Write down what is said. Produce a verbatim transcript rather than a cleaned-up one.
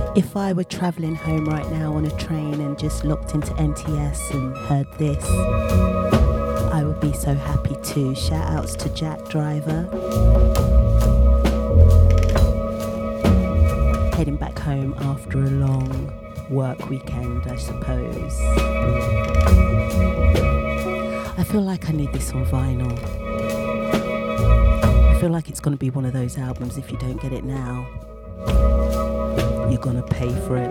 If I were travelling home right now on a train and just looked into N T S and heard this, I would be so happy too. Shout outs to Jack Driver. Heading back home after a long work weekend, I suppose. I feel like I need this on vinyl. I feel like it's going to be one of those albums, if you don't get it now, you're going to pay for it